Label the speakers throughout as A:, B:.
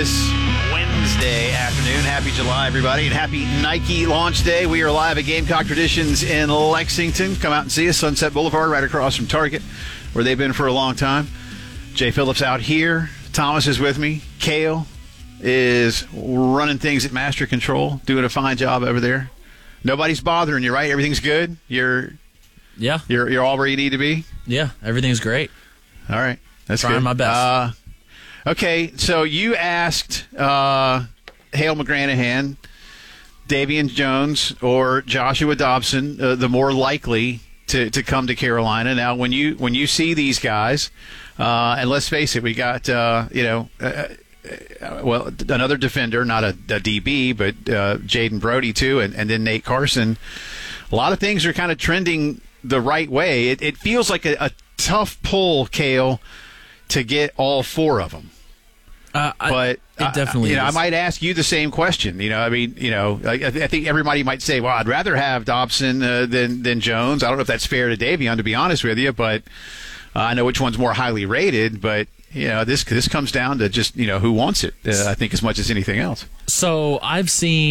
A: This Wednesday afternoon. Happy July, everybody, and happy Nike launch day. We are live at Gamecock Traditions in Lexington. Come out and see us, Sunset Boulevard, right across from Target, where they've been for a long time. Jay Phillips out here. Thomas is with me. Kale is running things at Master Control, doing a fine job over there. Nobody's bothering you, right? Everything's good? You're all where you need to be?
B: Yeah, everything's great.
A: All right. That's
B: Trying
A: good.
B: my best.
A: Okay, so you asked Hale McGranahan, Davian Jones, or Joshua Dobson, the more likely to come to Carolina. Now, when you see these guys, and let's face it, we got another defender, not a DB, but Jaden Brody too, and then Nate Carson. A lot of things are kind of trending the right way. It feels like a tough pull, Kale, to get all four of them. But
B: it definitely is.
A: I might ask you the same question. I think everybody might say, well, I'd rather have Dobson than Jones. I don't know if that's fair to Davion, to be honest with you, but I know which one's more highly rated. But this comes down to just who wants it. I think as much as anything else.
B: So I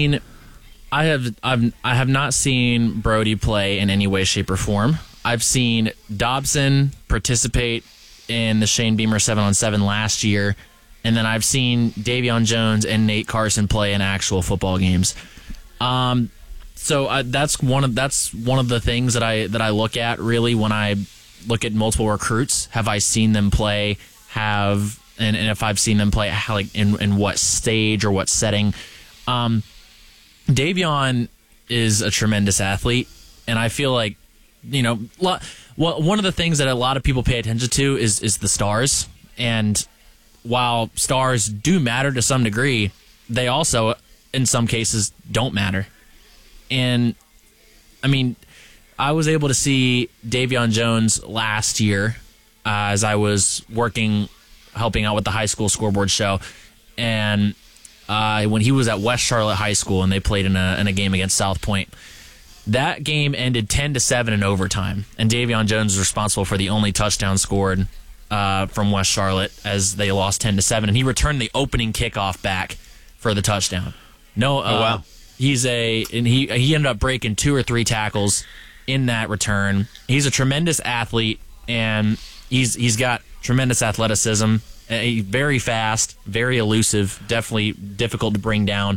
B: have not seen Brody play in any way, shape, or form. I've seen Dobson participate in the Shane Beamer 7-on-7 last year, and then I've seen Davion Jones and Nate Carson play in actual football games. So that's one of the things that I look at really when I look at multiple recruits. Have I seen them play? And if I've seen them play, like in what stage or what setting? Davion is a tremendous athlete, and I feel like one of the things that a lot of people pay attention to is the stars. And while stars do matter to some degree, they also, in some cases, don't matter. And, I was able to see Davion Jones last year as I was helping out with the high school scoreboard show. And when he was at West Charlotte High School and they played in a game against South Point. That game ended 10-7 in overtime, and Davion Jones was responsible for the only touchdown scored from West Charlotte as they lost 10-7, and he returned the opening kickoff back for the touchdown.
A: Wow.
B: He ended up breaking 2 or 3 tackles in that return. He's a tremendous athlete, and he's got tremendous athleticism. Very fast, very elusive, definitely difficult to bring down.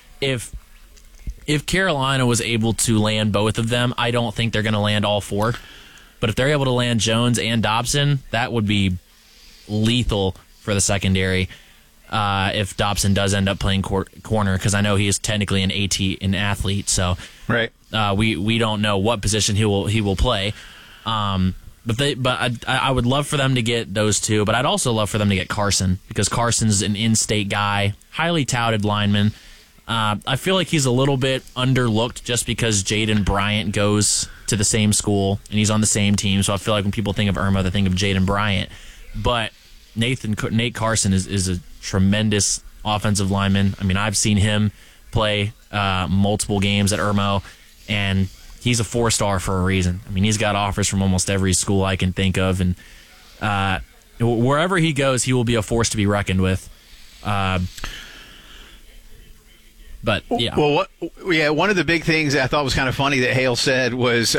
B: If Carolina was able to land both of them, I don't think they're going to land all 4. But if they're able to land Jones and Dobson, that would be lethal for the secondary if Dobson does end up playing corner, because I know he is technically an athlete. So
A: right.
B: We don't know what position he will play. But I would love for them to get those two, but I'd also love for them to get Carson, because Carson's an in-state guy, highly touted lineman. I feel like he's a little bit underlooked just because Jaden Bryant goes to the same school and he's on the same team. So I feel like when people think of Irma, they think of Jaden Bryant. But Nate Carson is a tremendous offensive lineman. I've seen him play multiple games at Irmo, and he's a 4-star for a reason. He's got offers from almost every school I can think of, and wherever he goes, he will be a force to be reckoned with. But yeah.
A: Well, one of the big things that I thought was kind of funny that Hale said was,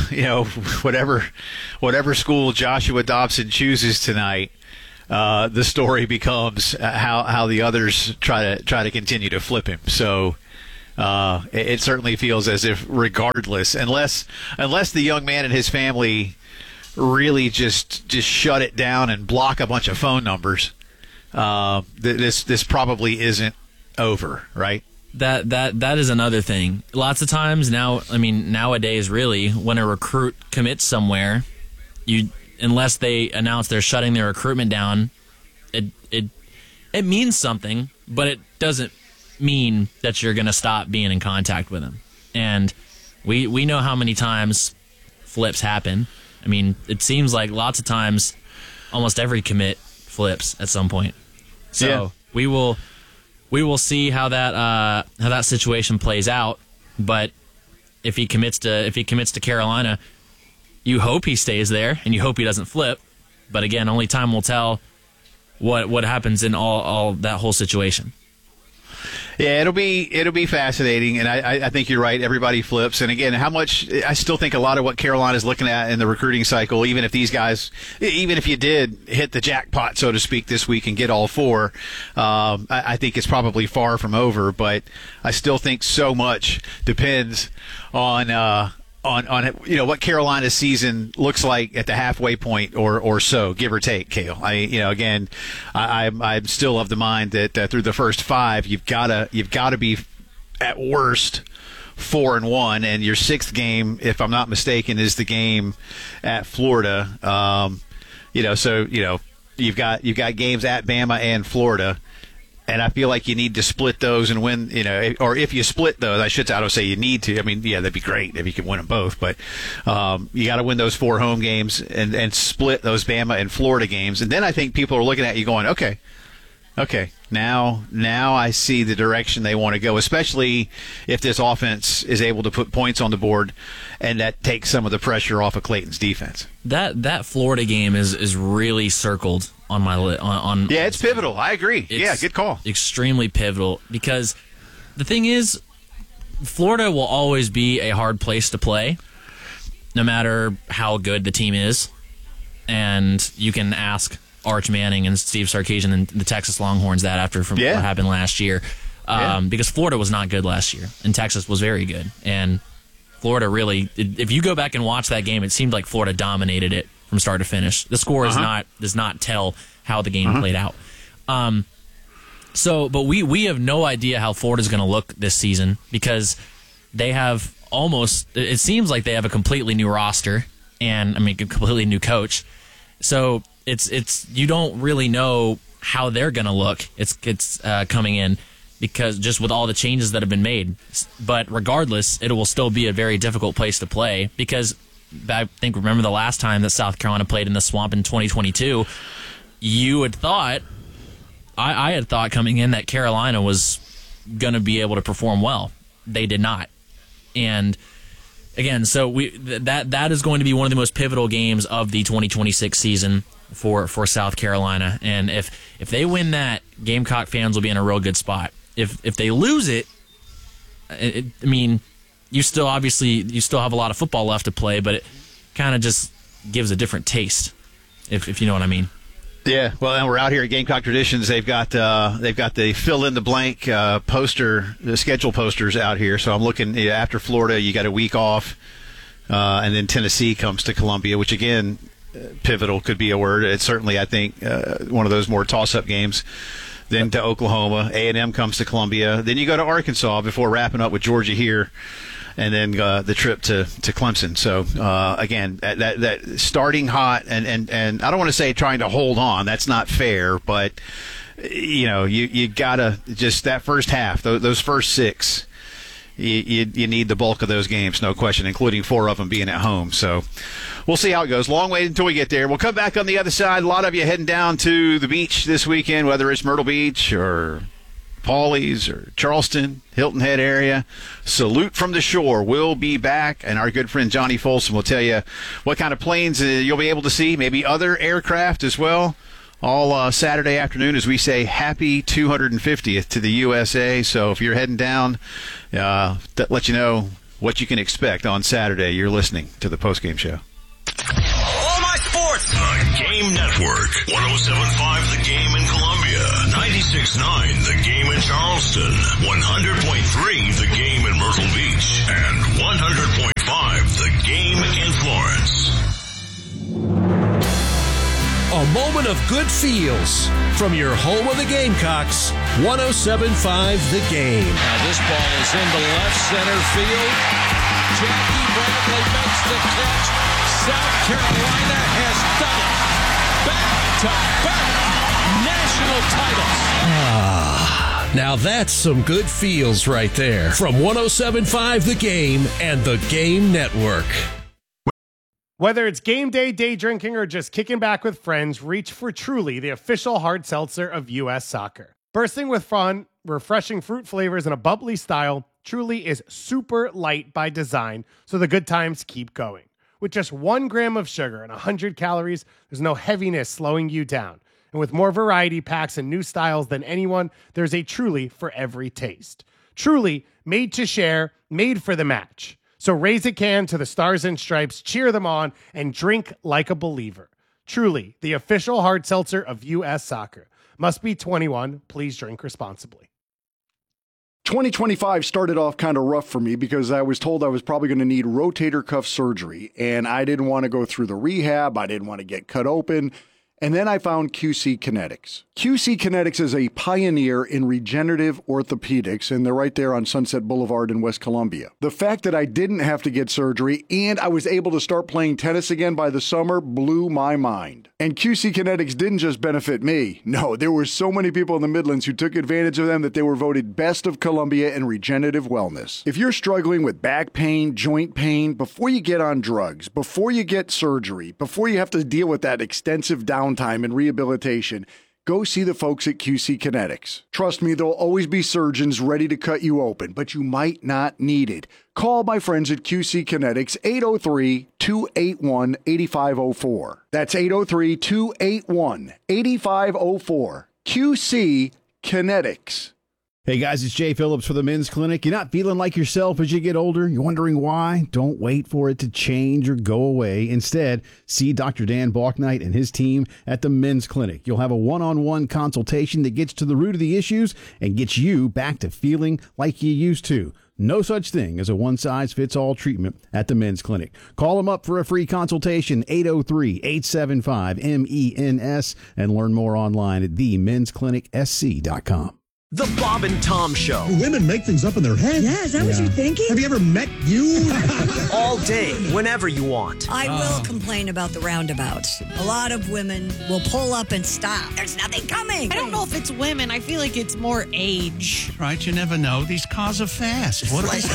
A: whatever school Joshua Dobson chooses tonight, the story becomes how the others try to continue to flip him. So it certainly feels as if, regardless, unless the young man and his family really just shut it down and block a bunch of phone numbers, this probably isn't over, right?
B: That is another thing. Lots of times nowadays, really, when a recruit commits somewhere, unless they announce they're shutting their recruitment down, it means something, but it doesn't mean that you're going to stop being in contact with them. And we know how many times flips happen. It seems like lots of times, almost every commit flips at some point. So yeah. We will see how that situation plays out. But if he commits to Carolina, you hope he stays there and you hope he doesn't flip. But again, only time will tell what happens in all that whole situation.
A: Yeah, it'll be fascinating, and I think you're right. Everybody flips, and again, how much I still think a lot of what Carolina's looking at in the recruiting cycle, even if these guys, even if you did hit the jackpot, so to speak, this week and get all four, I think it's probably far from over. But I still think so much depends on what Carolina's season looks like at the halfway point or so, give or take, Cale. I'm still of the mind that through the first five, you've got to be at worst 4-1, and your sixth game, if I'm not mistaken, is the game at Florida. You've got games at Bama and Florida. And I feel like you need to split those and win, or if you split those, I don't say you need to. I mean, yeah, that'd be great if you could win them both. But you got to win those 4 home games and split those Bama and Florida games. And then I think people are looking at you going, okay, now I see the direction they want to go, especially if this offense is able to put points on the board, and that takes some of the pressure off of Clayton's defense. That
B: Florida game is really circled on my on.
A: Yeah, it's pivotal. I agree. Yeah, good call.
B: Extremely pivotal, because the thing is, Florida will always be a hard place to play, no matter how good the team is. And you can ask Arch Manning and Steve Sarkisian and the Texas Longhorns that after what happened last year, because Florida was not good last year and Texas was very good. And Florida really, if you go back and watch that game, it seemed like Florida dominated it from start to finish. The score does not tell how the game played out. But we have no idea how Florida's going to look this season, because they have it seems like they have a completely new roster and a completely new coach. So it's you don't really know how they're going to look. It's coming in, because just with all the changes that have been made. But regardless, it will still be a very difficult place to play, because remember the last time that South Carolina played in the Swamp in 2022, you had thought, I had thought coming in that Carolina was going to be able to perform well. They did not. And again, so that is going to be one of the most pivotal games of the 2026 season for South Carolina. And if they win that, Gamecock fans will be in a real good spot. If they lose it, you still have a lot of football left to play, but it kind of just gives a different taste, if you know what I mean.
A: Yeah, well, and we're out here at Gamecock Traditions. They've got the fill in the blank the schedule posters out here. So I'm looking after Florida, you got a week off, and then Tennessee comes to Columbia, which again, pivotal could be a word. It's certainly, I think, one of those more toss-up games. Then to Oklahoma, A&M comes to Columbia. Then you go to Arkansas before wrapping up with Georgia here, and then the trip to Clemson. So again, that starting hot, and I don't want to say trying to hold on. That's not fair, but you gotta just that first half, those first 6. You need the bulk of those games, no question, including 4 of them being at home. So we'll see how it goes. Long way until we get there. We'll come back on the other side. A lot of you heading down to the beach this weekend, whether it's Myrtle Beach or Pawleys or Charleston, Hilton Head area. Salute from the Shore. We'll be back, and our good friend Johnny Folsom will tell you what kind of planes you'll be able to see, maybe other aircraft as well. All Saturday afternoon, as we say, happy 250th to the USA. So if you're heading down, let you know what you can expect on Saturday. You're listening to the postgame show.
C: All my sports. The Game Network. 107.5 The Game in Columbia. 96.9 The Game in Charleston. 100.3 The Game in Myrtle Beach. And 100.5 The Game in Florence.
D: A moment of good feels from your home of the Gamecocks, 107.5 The Game.
E: Now this ball is into left center field. Jackie Bradley makes the catch. South Carolina has done it. Back-to-back national titles.
D: Now that's some good feels right there. From 107.5 The Game and The Game Network.
F: Whether it's game day drinking, or just kicking back with friends, reach for Truly, the official hard seltzer of U.S. Soccer. Bursting with fun, refreshing fruit flavors, and a bubbly style, Truly is super light by design, so the good times keep going. With just 1 gram of sugar and 100 calories, there's no heaviness slowing you down. And with more variety packs and new styles than anyone, there's a Truly for every taste. Truly, made to share, made for the match. So raise a can to the Stars and Stripes, cheer them on, and drink like a believer. Truly, the official hard seltzer of U.S. Soccer. Must be 21. Please drink responsibly.
G: 2025 started off kind of rough for me because I was told I was probably going to need rotator cuff surgery, and I didn't want to go through the rehab. I didn't want to get cut open. And then I found QC Kinetics. QC Kinetics is a pioneer in regenerative orthopedics, and they're right there on Sunset Boulevard in West Columbia. The fact that I didn't have to get surgery and I was able to start playing tennis again by the summer blew my mind. And QC Kinetics didn't just benefit me. No, there were so many people in the Midlands who took advantage of them that they were voted best of Columbia in regenerative wellness. If you're struggling with back pain, joint pain, before you get on drugs, before you get surgery, before you have to deal with that extensive downtime and rehabilitation, go see the folks at QC Kinetics. Trust me, there'll always be surgeons ready to cut you open, but you might not need it. Call my friends at QC Kinetics, 803-281-8504. That's 803-281-8504. QC Kinetics.
H: Hey guys, it's Jay Phillips for the Men's Clinic. You're not feeling like yourself as you get older? You're wondering why? Don't wait for it to change or go away. Instead, see Dr. Dan Balknight and his team at the Men's Clinic. You'll have a one-on-one consultation that gets to the root of the issues and gets you back to feeling like you used to. No such thing as a one-size-fits-all treatment at the Men's Clinic. Call them up for a free consultation, 803-875-MENS, and learn more online at themensclinicsc.com.
I: The Bob and Tom Show.
J: Women make things up in their head.
K: Yeah, is that what you're thinking?
J: Have you ever met you?
I: All day, whenever you want.
K: I will complain about the roundabouts. A lot of women will pull up and stop. There's nothing coming.
L: I don't know if it's women. I feel like it's more age.
J: Right, you never know. These cars are fast. What
I: They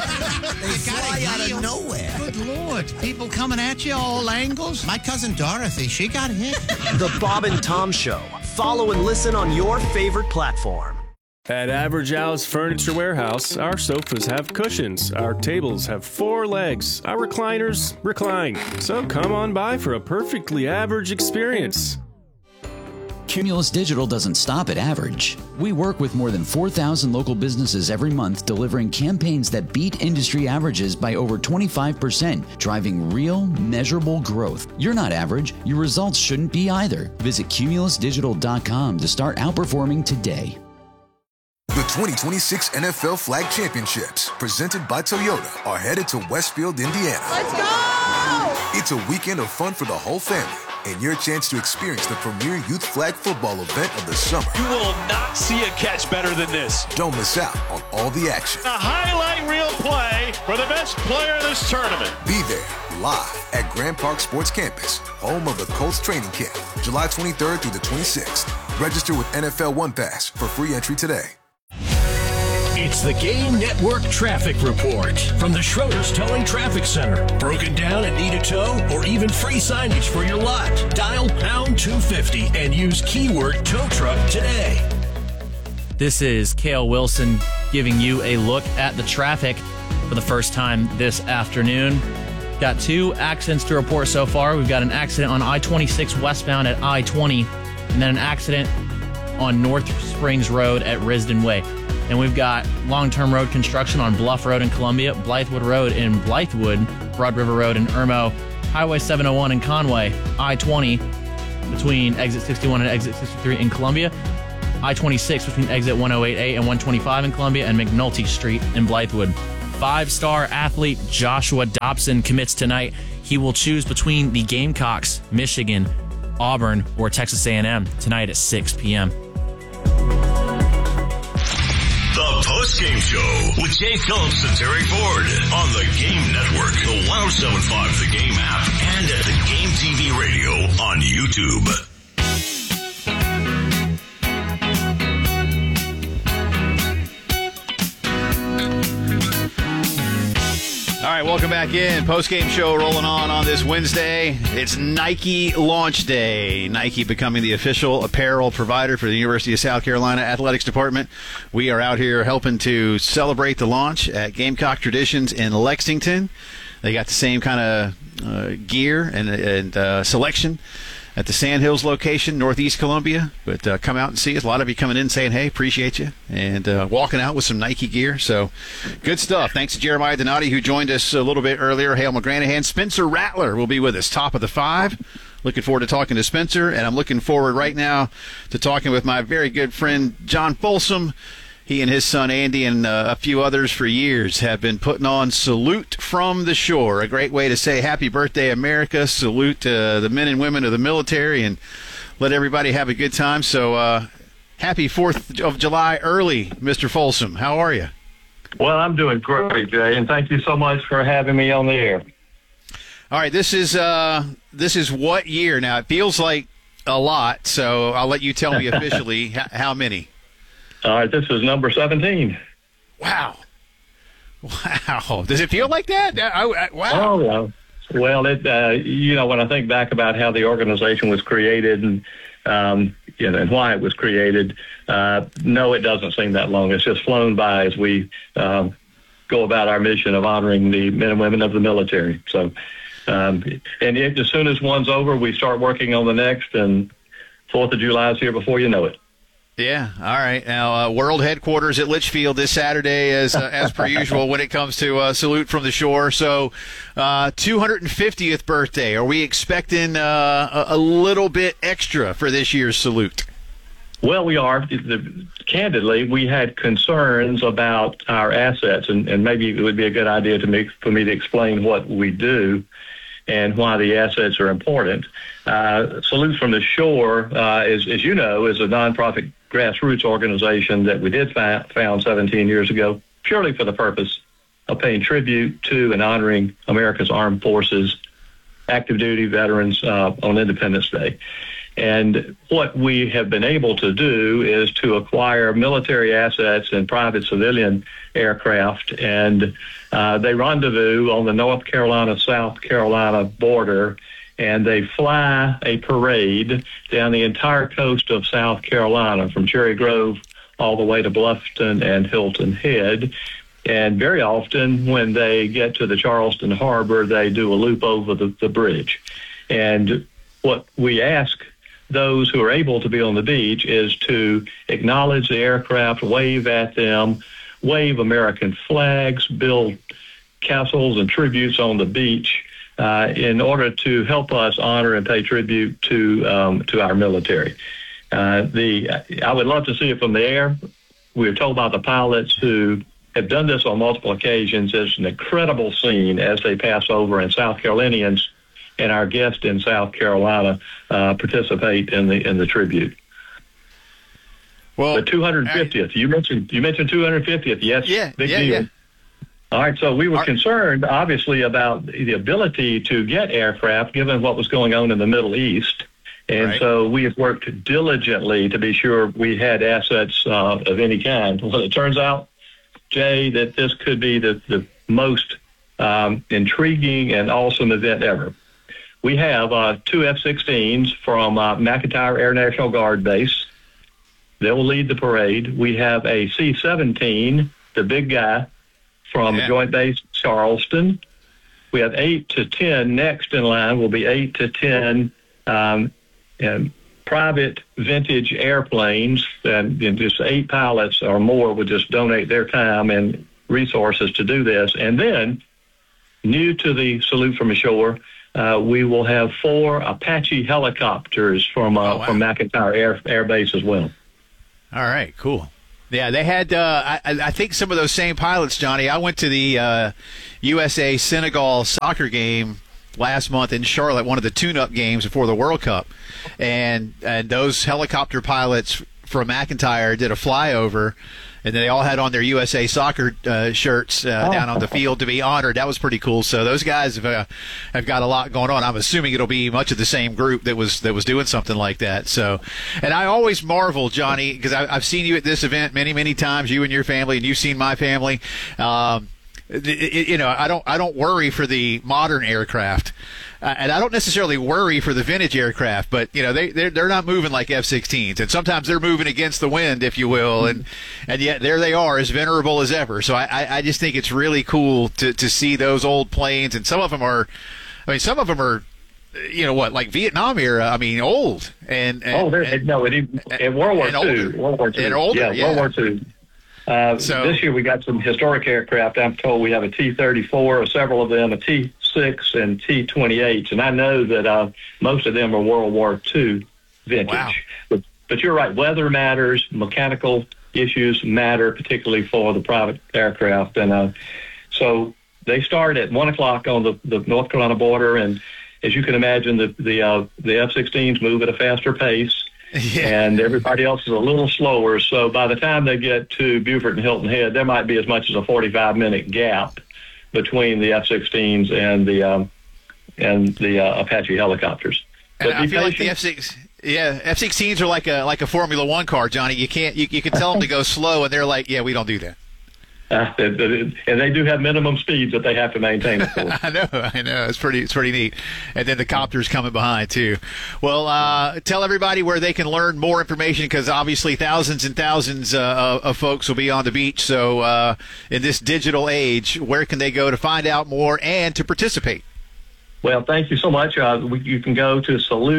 I: fly out of nowhere.
J: Good Lord. People coming at you all angles. My cousin Dorothy, she got hit.
I: The Bob and Tom Show. Follow and listen on your favorite platform.
M: At Average Al's Furniture Warehouse, our sofas have cushions, our tables have 4 legs, our recliners recline. So come on by for a perfectly average experience.
N: Cumulus Digital doesn't stop at average. We work with more than 4,000 local businesses every month, delivering campaigns that beat industry averages by over 25%, driving real, measurable growth. You're not average. Your results shouldn't be either. Visit cumulusdigital.com to start outperforming today.
O: The 2026 NFL Flag Championships, presented by Toyota, are headed to Westfield, Indiana.
L: Let's go!
O: It's a weekend of fun for the whole family, and your chance to experience the premier youth flag football event of the summer.
P: You will not see a catch better than this.
O: Don't miss out on all the action.
P: A highlight reel play for the best player in this tournament.
O: Be there, live at Grand Park Sports Campus, home of the Colts training camp, July 23rd through the 26th. Register with NFL One Pass for free entry today.
D: It's the Game Network Traffic Report from the Schroeder's Towing Traffic Center. Broken down and need a tow or even free signage for your lot? Dial pound 250 and use keyword tow truck today.
B: This is Cale Wilson giving you a look at the traffic for the first time this afternoon. Got 2 accidents to report so far. We've got an accident on I-26 westbound at I-20, and then an accident on North Springs Road at Risdon Way. And we've got long-term road construction on Bluff Road in Columbia, Blythewood Road in Blythewood, Broad River Road in Irmo, Highway 701 in Conway, I-20 between exit 61 and exit 63 in Columbia, I-26 between exit 108A and 125 in Columbia, and McNulty Street in Blythewood. 5-star athlete Joshua Dobson commits tonight. He will choose between the Gamecocks, Michigan, Auburn, or Texas A&M tonight at 6 p.m.
C: The Post-Game Show with Jay Phillips and Terry Ford on the Game Network, the 107.5 The Game app, and at the Game TV radio on YouTube.
A: All right, welcome back in. Post-game show rolling on this Wednesday. It's Nike launch day. Nike becoming the official apparel provider for the University of South Carolina Athletics Department. We are out here helping to celebrate the launch at Gamecock Traditions in Lexington. They got the same kind of gear and selection at the Sandhills location, Northeast Columbia. But come out and see us. A lot of you coming in saying, hey, appreciate you, and walking out with some Nike gear. So good stuff. Thanks to Jeremiah Donati, who joined us a little bit earlier. Hale McGranahan. Spencer Rattler will be with us, top of the 5. Looking forward to talking to Spencer, and I'm looking forward right now to talking with my very good friend John Folsom. He and his son Andy and a few others for years have been putting on Salute from the Shore, a great way to say happy birthday, America. Salute the men and women of the military and let everybody have a good time. So happy 4th of July early, Mr. Folsom. How are you?
Q: Well, I'm doing great, Jay, and thank you so much for having me on the air.
A: All right, this is what year? Now, it feels like a lot, so I'll let you tell me officially how many.
Q: All right, this is number 17.
A: Wow. Does it feel like that? Wow.
Q: Oh, well, it when I think back about how the organization was created and and why it was created, no, it doesn't seem that long. It's just flown by as we go about our mission of honoring the men and women of the military. So, as soon as one's over, we start working on the next, and 4th of July is here before you know it.
A: Yeah. All right. Now, world headquarters at Litchfield this Saturday, as per usual, when it comes to Salute from the Shore. So, 250th birthday. Are we expecting a little bit extra for this year's Salute?
Q: Well, we are. Candidly, we had concerns about our assets, and maybe it would be a good idea for me to explain what we do and why the assets are important. Salute from the Shore, as you know, is a nonprofit grassroots organization that we did found 17 years ago, purely for the purpose of paying tribute to and honoring America's armed forces, active duty veterans on Independence Day. And what we have been able to do is to acquire military assets and private civilian aircraft, and they rendezvous on the North Carolina-South Carolina border, and they fly a parade down the entire coast of South Carolina, from Cherry Grove all the way to Bluffton and Hilton Head. And very often when they get to the Charleston Harbor, they do a loop over the bridge. And what we ask those who are able to be on the beach is to acknowledge the aircraft, wave at them, wave American flags, build castles and tributes on the beach in order to help us honor and pay tribute to our military. I would love to see it from the air. We were told by the pilots who have done this on multiple occasions. It's an incredible scene as they pass over, and South Carolinians and our guests in South Carolina participate in the tribute.
A: Well,
Q: the 250th. You mentioned 250th. Yes. Big deal.
A: Yeah.
Q: All right. So we were concerned, obviously, about the ability to get aircraft, given what was going on in the Middle East. And so we have worked diligently to be sure we had assets of any kind. Well, it turns out, Jay, that this could be the most intriguing and awesome event ever. We have 2 F-16s from McEntire Air National Guard Base. They will lead the parade. We have a C-17, the big guy, from Joint Base Charleston. We have 8 to 10 next in line. Will be 8 to 10 private vintage airplanes, and just 8 pilots or more would just donate their time and resources to do this. And then, new to the Salute from the Shore, we will have 4 Apache helicopters from McEntire Air Base as well.
A: All right, cool. Yeah, they had, I think, some of those same pilots, Johnny. I went to the USA-Senegal soccer game last month in Charlotte, one of the tune-up games before the World Cup. And those helicopter pilots from McEntire did a flyover, and they all had on their USA Soccer shirts down on the field to be honored. That was pretty cool. So those guys have got a lot going on. I'm assuming it'll be much of the same group that was doing something like that. So, and I always marvel, Johnny, because I've seen you at this event many, many times, you and your family, and you've seen my family. I don't worry for the modern aircraft. And I don't necessarily worry for the vintage aircraft, but they're not moving like F-16s, and sometimes they're moving against the wind, if you will, and yet there they are, as venerable as ever. So I just think it's really cool to see those old planes, and some of them are like Vietnam era. I mean, old in World War II.
Q: World War II.
A: And older,
Q: World War II. So this year we got some historic aircraft. I'm told we have a T-34, several of them, a T-6 and T-28s, and I know that most of them are World War II vintage. Wow. But you're right, weather matters, mechanical issues matter, particularly for the private aircraft. And so they start at 1 o'clock on the North Carolina border, and as you can imagine, the F-16s move at a faster pace. Yeah. And everybody else is a little slower. So by the time they get to Beaufort and Hilton Head, there might be as much as a 45-minute gap between the F-16s and the Apache helicopters.
A: And I feel like the F-16s are like a Formula One car, Johnny. You can tell them to go slow, and they're like, yeah, we don't do that.
Q: And they do have minimum speeds that they have to maintain.
A: I know. It's pretty neat. And then the copters coming behind too. Well, tell everybody where they can learn more information, because obviously thousands and thousands of folks will be on the beach. So in this digital age, where can they go to find out more and to participate?
Q: Well, thank you so much. You can go to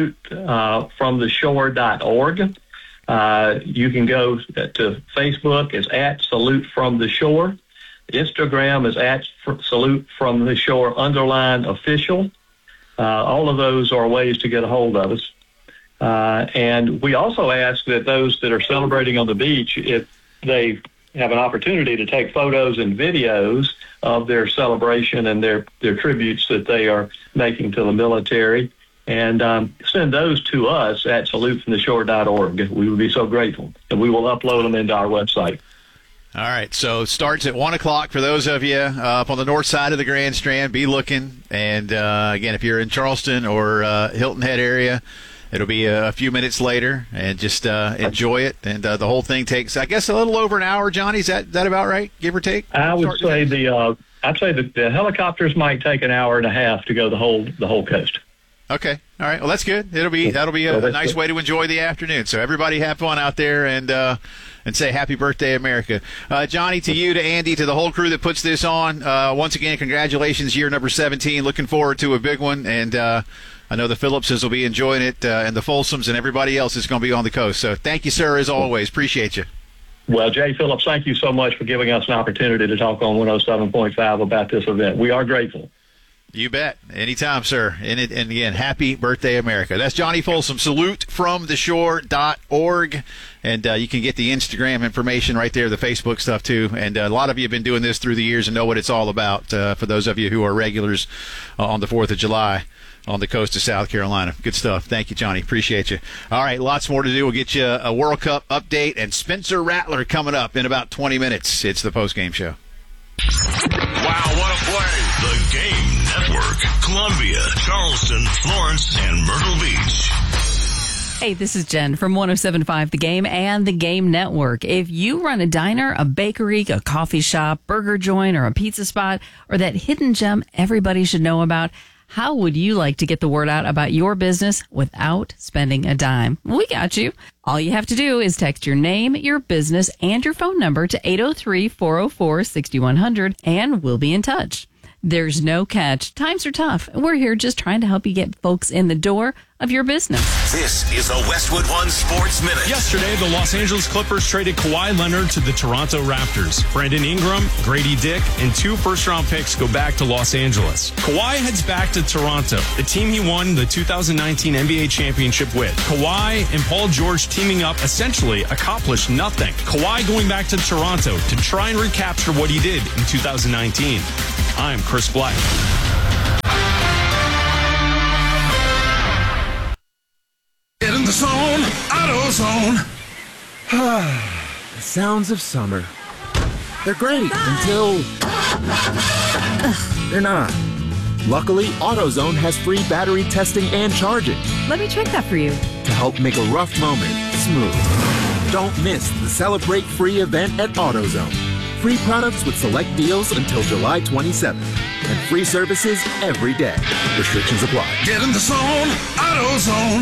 Q: salutefromtheshore.org. You can go to Facebook, it's at Salute From The Shore. Instagram is at Salute From The Shore _official. All of those are ways to get a hold of us. And we also ask that those that are celebrating on the beach, if they have an opportunity to take photos and videos of their celebration and their tributes that they are making to the military, and send those to us at salutefromtheshore.org. We would be so grateful, and we will upload them into our website.
A: All right, so it starts at 1 o'clock for those of you up on the north side of the Grand Strand. Be looking. And, again, if you're in Charleston or Hilton Head area, it'll be a few minutes later, and just enjoy it. And the whole thing takes, I guess, a little over an hour, Johnny. Is that about right, give or take?
Q: I would say the helicopters might take an hour and a half to go the whole coast.
A: Okay. All right. Well, that's good. That'll be a nice way to enjoy the afternoon. So everybody have fun out there and say happy birthday, America. Johnny, to you, to Andy, to the whole crew that puts this on. Once again, congratulations, year number 17. Looking forward to a big one. And I know the Phillipses will be enjoying it, and the Folsoms and everybody else is going to be on the coast. So thank you, sir, as always. Appreciate you.
Q: Well, Jay Phillips, thank you so much for giving us an opportunity to talk on 107.5 about this event. We are grateful.
A: You bet. Anytime, sir. And again, happy birthday, America. That's Johnny Folsom. Salutefromtheshore.org. And you can get the Instagram information right there, the Facebook stuff, too. And a lot of you have been doing this through the years and know what it's all about, for those of you who are regulars on the 4th of July on the coast of South Carolina. Good stuff. Thank you, Johnny. Appreciate you. All right, lots more to do. We'll get you a World Cup update and Spencer Rattler coming up in about 20 minutes. It's the postgame show.
C: Wow, what a play. The Game Network. Columbia, Charleston, Florence, and Myrtle Beach.
R: Hey, this is Jen from 107.5 The Game and The Game Network. If you run a diner, a bakery, a coffee shop, burger joint, or a pizza spot, or that hidden gem everybody should know about, how would you like to get the word out about your business without spending a dime? We got you. All you have to do is text your name, your business, and your phone number to 803-404-6100, and we'll be in touch. There's no catch. Times are tough. We're here just trying to help you get folks in the door of your business.
C: This is a Westwood One Sports Minute.
S: Yesterday, the Los Angeles Clippers traded Kawhi Leonard to the Toronto Raptors. Brandon Ingram, Grady Dick, and 2 first-round picks go back to Los Angeles. Kawhi heads back to Toronto, the team he won the 2019 NBA championship with. Kawhi and Paul George teaming up essentially accomplished nothing. Kawhi going back to Toronto to try and recapture what he did in 2019. I'm Chris Black.
T: Get in the zone, AutoZone. The sounds of summer. They're great until they're not. Luckily, AutoZone has free battery testing and charging.
U: Let me check that for you.
T: To help make a rough moment smooth. Don't miss the Celebrate Free event at AutoZone. Free products with select deals until July 27th. And free services every day. Restrictions apply. Get in the zone, AutoZone.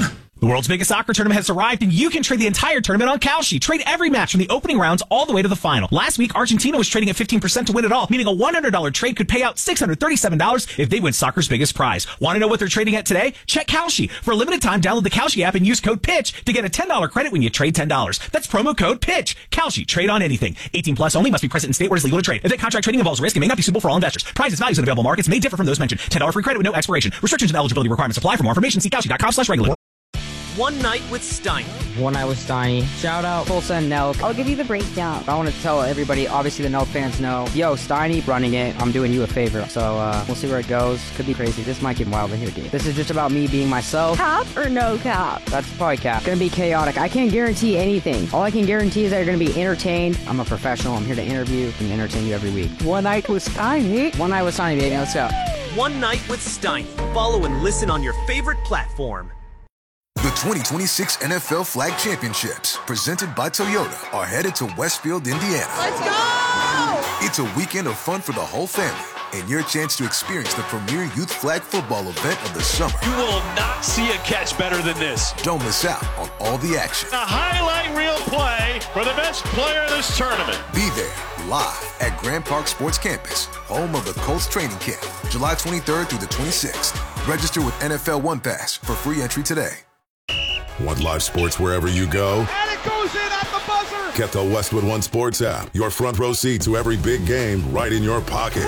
U: The world's biggest soccer tournament has arrived, and you can trade the entire tournament on Kalshi. Trade every match from the opening rounds all the way to the final. Last week, Argentina was trading at 15% to win it all, meaning a $100 trade could pay out $637 if they win soccer's biggest prize. Want to know what they're trading at today? Check Kalshi. For a limited time, download the Kalshi app and use code PITCH to get a $10 credit when you trade $10. That's promo code PITCH. Kalshi. Trade on anything. 18 plus only. Must be present in state where it's legal to trade. Event contract trading involves risk and may not be suitable for all investors. Prizes, values, and available markets may differ from those mentioned. $10 free credit with no expiration. Restrictions and eligibility requirements apply. For more information, see Kalshi.com/regular.
I: One Night with Steiny.
V: One Night with Steiny. Shout out Tulsa and Nelk. I'll give you the breakdown. I want to tell everybody, obviously the Nelk fans know, yo, Steiny running it. I'm doing you a favor. So we'll see where it goes. Could be crazy. This might get wild in here, dude. This is just about me being myself.
L: Cap or no cap?
V: That's probably cap. Gonna be chaotic. I can't guarantee anything. All I can guarantee is that you're gonna be entertained. I'm a professional. I'm here to interview and entertain you every week. One Night with Steiny. One Night with Steiny, baby. Let's go.
I: One Night with Steiny. Follow and listen on your favorite platform.
O: The 2026 NFL Flag Championships, presented by Toyota, are headed to Westfield, Indiana.
L: Let's go!
O: It's a weekend of fun for the whole family and your chance to experience the premier youth flag football event of the summer.
P: You will not see a catch better than this.
O: Don't miss out on all the action.
P: A highlight reel play for the best player of this tournament.
O: Be there live at Grand Park Sports Campus, home of the Colts training camp, July 23rd through the 26th. Register with NFL One Pass for free entry today.
C: Want live sports wherever you go?
L: And it goes in at the buzzer!
C: Get the Westwood One Sports app. Your front row seat to every big game right in your pocket.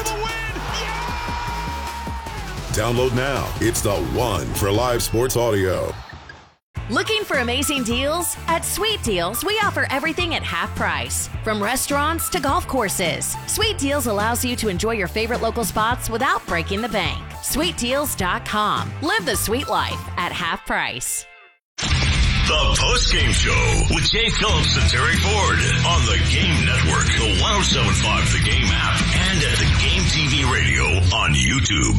C: Download now. It's the one for live sports audio.
W: Looking for amazing deals? At Sweet Deals, we offer everything at half price. From restaurants to golf courses. Sweet Deals allows you to enjoy your favorite local spots without breaking the bank. SweetDeals.com. Live the sweet life at half price.
C: The post-game show with Jay Phillips and Terry Ford on the Game Network, the 107.5 The Game app, and at the Game TV radio on YouTube.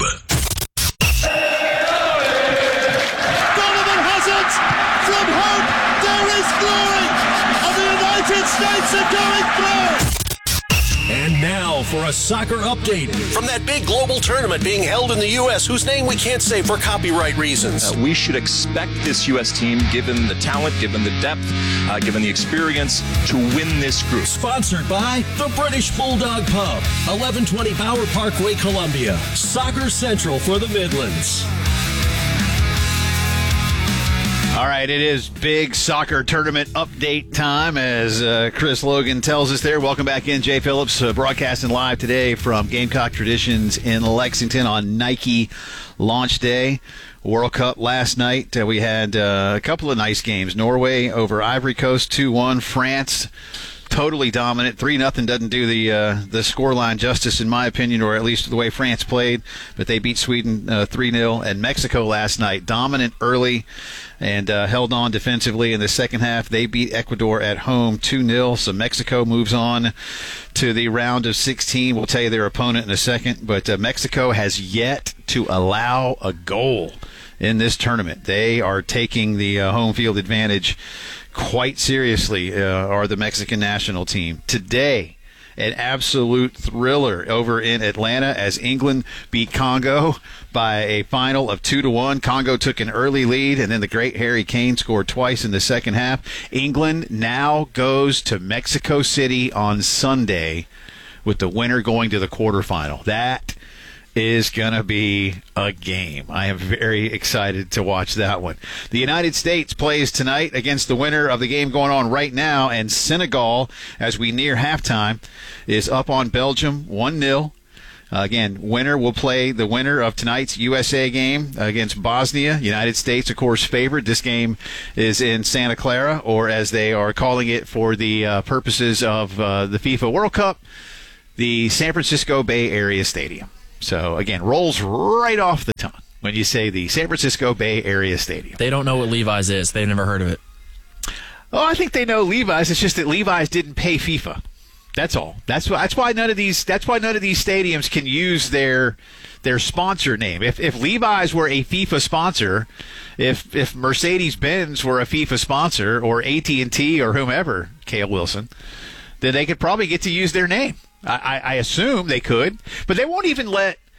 L: Donovan Hazard from home. There is glory, and the United States are going through.
D: And now for a soccer update.
X: From that big global tournament being held in the U.S., whose name we can't say for copyright reasons.
Y: We should expect this U.S. team, given the talent, given the depth, given the experience, to win this group.
D: Sponsored by the British Bulldog Pub, 1120 Bauer Parkway, Columbia. Soccer Central for the Midlands.
A: All right, it is big soccer tournament update time, as Chris Logan tells us there. Welcome back in, Jay Phillips, broadcasting live today from Gamecock Traditions in Lexington on Nike launch day. World Cup last night. We had a couple of nice games. Norway over Ivory Coast 2-1. France totally dominant. 3-0 doesn't do the scoreline justice, in my opinion, or at least the way France played. But they beat Sweden 3-0. And Mexico last night, dominant early and held on defensively in the second half. They beat Ecuador at home 2-0. So Mexico moves on to the round of 16. We'll tell you their opponent in a second. But Mexico has yet to allow a goal in this tournament. They are taking the home field advantage quite seriously, are the Mexican national team. Today, an absolute thriller over in Atlanta as England beat Congo by a final of 2-1. Congo took an early lead, and then the great Harry Kane scored twice in the second half. England now goes to Mexico City on Sunday with the winner going to the quarterfinal. That is going to be a game. I am very excited to watch that one. The United States plays tonight against the winner of the game going on right now, and Senegal, as we near halftime, is up on Belgium 1-0. Again, winner will play the winner of tonight's USA game against Bosnia. United States, of course, favored. This game is in Santa Clara, or as they are calling it for the purposes of the FIFA World Cup, the San Francisco Bay Area Stadium. So, again, rolls right off the tongue when you say the San Francisco Bay Area Stadium.
B: They don't know what Levi's is. They've never heard of it.
A: Oh, I think they know Levi's. It's just that Levi's didn't pay FIFA. That's all. That's why none of these stadiums can use their sponsor name. If Levi's were a FIFA sponsor, if Mercedes-Benz were a FIFA sponsor, or AT&T or whomever, Cale Wilson, then they could probably get to use their name. I assume they could, but they won't even let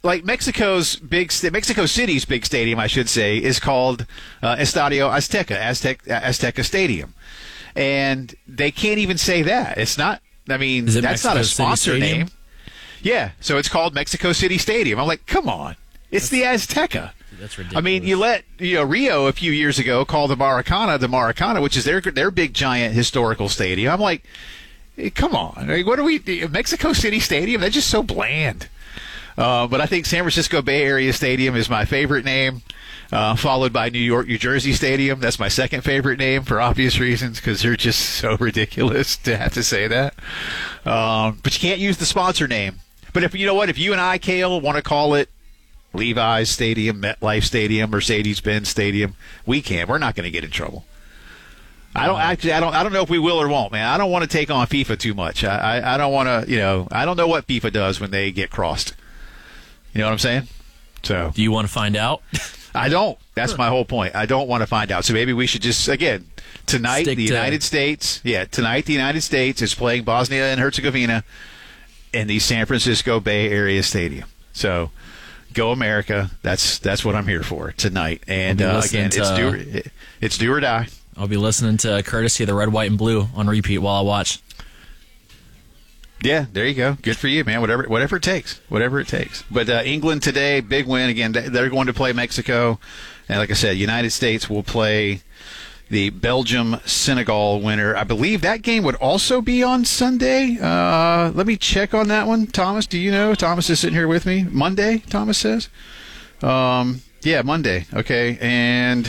A: like Mexico City's big stadium, I should say, is called Estadio Azteca Stadium, and they can't even say that. It's not. I mean, that's
B: Mexico
A: not a
B: City
A: sponsor
B: Stadium?
A: name. Yeah, so it's called Mexico City Stadium. I'm like, come on, it's the Azteca.
B: That's ridiculous.
A: I mean, you let Rio a few years ago call the Maracana, which is their big giant historical stadium. I'm like, hey, come on, like, what are we? Mexico City Stadium? That's just so bland. But I think San Francisco Bay Area Stadium is my favorite name, followed by New Jersey Stadium. That's my second favorite name for obvious reasons because they're just so ridiculous to have to say that. But you can't use the sponsor name. But if you know what, if you and I, Cale, want to call it Levi's Stadium, MetLife Stadium, Mercedes-Benz Stadium, we can. We're not going to get in trouble. I don't know if we will or won't, man. I don't want to take on FIFA too much. I don't want to, I don't know what FIFA does when they get crossed. You know what I'm saying? So,
B: do you want to find out?
A: I don't. That's my whole point. I don't want to find out. So maybe we should just, again, tonight the United States is playing Bosnia and Herzegovina in the San Francisco Bay Area Stadium. So, go America. That's what I'm here for tonight. And again, it's do or die.
B: I'll be listening to Courtesy of the Red, White, and Blue on repeat while I watch.
A: Yeah, there you go. Good for you, man. Whatever it takes. Whatever it takes. But England today, big win. Again, they're going to play Mexico. And like I said, United States will play the Belgium-Senegal winner. I believe that game would also be on Sunday. Let me check on that one. Thomas, do you know? Thomas is sitting here with me. Monday, Thomas says. Yeah, Monday. Okay. And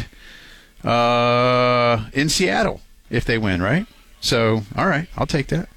A: in Seattle, if they win, right? So, all right. I'll take that.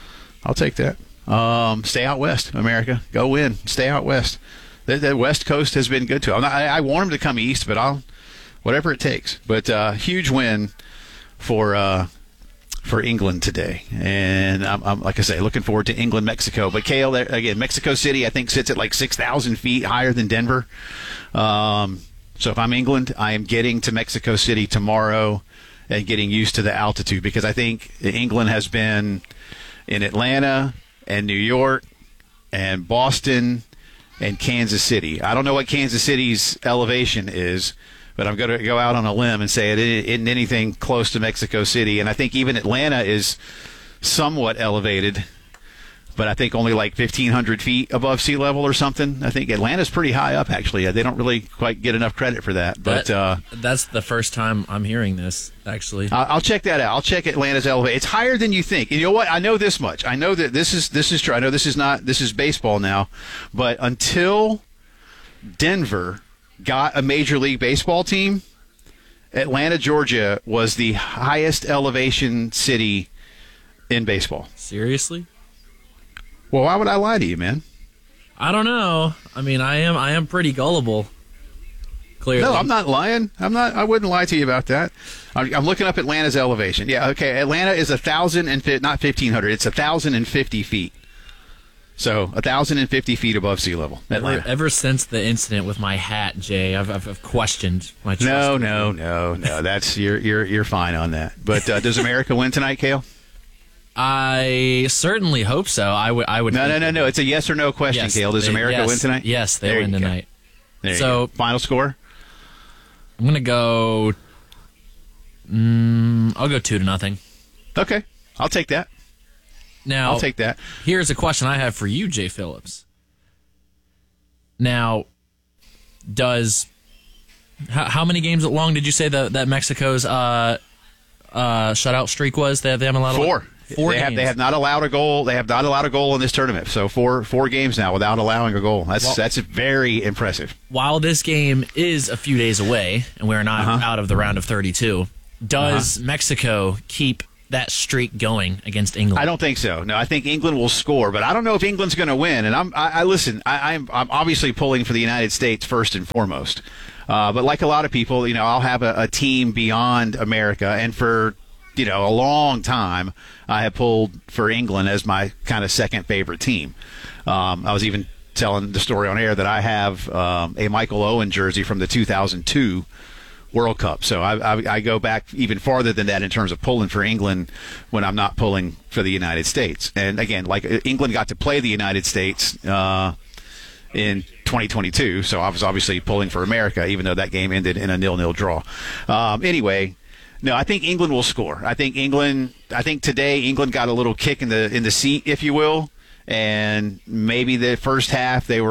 A: Stay out west, America. Go win. Stay out west. The West Coast has been good to them. I want them to come east, but whatever it takes. But huge win for England today, and I'm like I say, looking forward to England, Mexico. But Cale, there, again, Mexico City, I think sits at like 6,000 feet higher than Denver. So if I'm England, I am getting to Mexico City tomorrow and getting used to the altitude because I think England has been in Atlanta and New York and Boston and Kansas City. I don't know what Kansas City's elevation is, but I'm going to go out on a limb and say it isn't anything close to Mexico City. And I think even Atlanta is somewhat elevated, but I think only like 1,500 feet above sea level or something. I think Atlanta's pretty high up, actually. They don't really quite get enough credit for that. But
B: that's the first time I'm hearing this, actually.
A: I'll check that out. I'll check Atlanta's elevation. It's higher than you think. And you know what? I know this much. I know that this is true. I know this is baseball now. But until Denver got a Major League Baseball team, Atlanta, Georgia was the highest elevation city in baseball.
B: Seriously?
A: Well, why would I lie to you, man?
B: I don't know. I mean, I am pretty gullible. Clearly.
A: No, I'm not lying. I wouldn't lie to you about that. I'm looking up Atlanta's elevation. Yeah, okay. Atlanta is 1,000 and not 1,500. It's 1,050 feet. So 1,050 feet above sea level. Atlanta.
B: Ever since the incident with my hat, Jay, I've questioned my trust.
A: No. That's you're fine on that. But does America win tonight, Cale?
B: I certainly hope so. I would.
A: No. It's a yes or no question, yes, Cale. Does America win tonight?
B: Yes, they win tonight.
A: So final score?
B: I'm gonna go. I'll go 2-0.
A: Okay, I'll take that.
B: Now
A: I'll take that.
B: Here's a question I have for you, Jay Phillips. Now, how many games long did you say that Mexico's shutout streak was? They haven't allowed
A: 4. They have not allowed a goal. They have not allowed a goal in this tournament. So four games now without allowing a goal. That's very impressive.
B: While this game is a few days away and we're not out of the round of 32, does Mexico keep that streak going against England?
A: I don't think so. No, I think England will score, but I don't know if England's going to win. And I'm obviously pulling for the United States first and foremost. But like a lot of people, I'll have a team beyond America, and for a long time, I have pulled for England as my kind of second favorite team. I was even telling the story on air that I have a Michael Owen jersey from the 2002 World Cup. So I go back even farther than that in terms of pulling for England when I'm not pulling for the United States. And again, like England got to play the United States in 2022. So I was obviously pulling for America, even though that game ended in a 0-0 draw. Anyway, no, I think England will score. I think today England got a little kick in the seat, if you will, and maybe the first half they were